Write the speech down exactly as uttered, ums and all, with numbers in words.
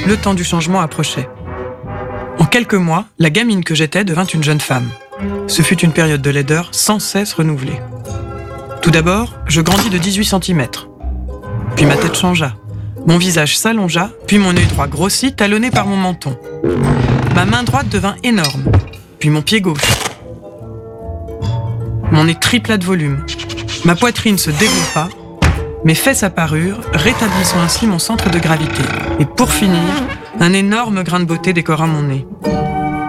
le temps du changement approchait. En quelques mois, la gamine que j'étais devint une jeune femme. Ce fut une période de laideur sans cesse renouvelée. Tout d'abord, je grandis de dix-huit centimètres. Puis ma tête changea. Mon visage s'allongea, puis mon œil droit grossit, talonné par mon menton. Ma main droite devint énorme, puis mon pied gauche. Mon nez tripla de volume. Ma poitrine se développa, mes fesses apparurent, rétablissant ainsi mon centre de gravité. Et pour finir, un énorme grain de beauté décora mon nez.